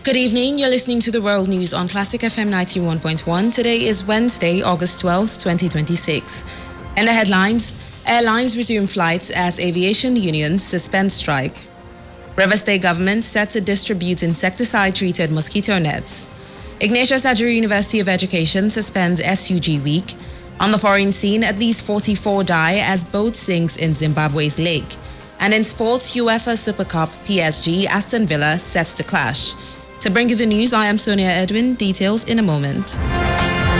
Good evening, you're listening to the World News on Classic FM 91.1. Today is Wednesday, August 12th, 2026. In the headlines, airlines resume flights as aviation unions suspend strike. River State government set to distribute insecticide-treated mosquito nets. Ignatius Ajuri University of Education suspends SUG week. On the foreign scene, at least 44 die as boat sinks in Zimbabwe's lake. And in sports, UEFA Super Cup, PSG, Aston Villa sets to clash. To bring you the news, I am Sonia Edwin. Details in a moment.